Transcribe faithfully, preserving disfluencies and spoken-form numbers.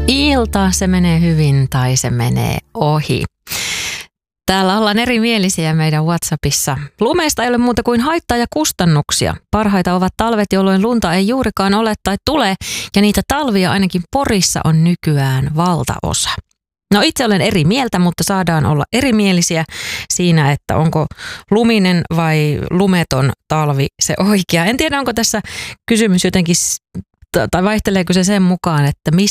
Ilta, se menee hyvin tai se menee ohi. Täällä ollaan erimielisiä meidän WhatsAppissa. Lumeista ei ole muuta kuin haittaa ja kustannuksia. Parhaita ovat talvet, jolloin lunta ei juurikaan ole tai tule, ja niitä talvia ainakin Porissa on nykyään valtaosa. No itse olen eri mieltä, mutta saadaan olla erimielisiä siinä, että onko luminen vai lumeton talvi se oikea. En tiedä, onko tässä kysymys jotenkin, tai vaihteleeko se sen mukaan, että